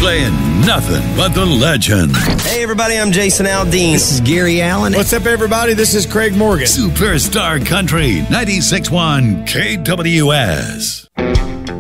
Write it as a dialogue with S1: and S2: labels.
S1: playing nothing but the legends.
S2: Hey, everybody, I'm Jason Aldean.
S3: This is Gary Allen.
S4: What's up, everybody? This is Craig Morgan.
S1: Superstar Country 96.1 KWS.